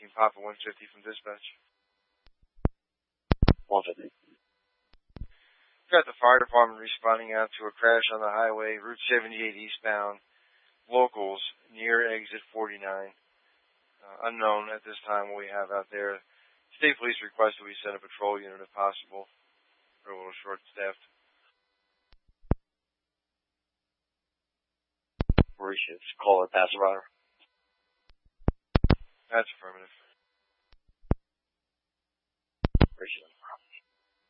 requesting Papa 150 from dispatch. 150. Got the fire department responding out to a crash on the highway, Route 78 eastbound. Locals near exit 49. Unknown at this time what we have out there. State police requested we send a patrol unit if possible. We're a little short-staffed. Mauritius, call or passerby. That's affirmative. Mauritius.